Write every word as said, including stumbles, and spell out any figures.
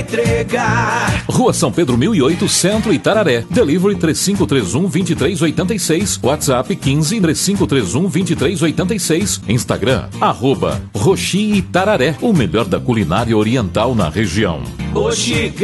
entregar. Rua São Pedro mil e oito, Centro, Itararé. Delivery três cinco três um, dois três oito seis. WhatsApp quinze, três cinco três um, dois três oito seis. Instagram, arroba Roxi Itararé. O melhor da culinária oriental na região. Oxi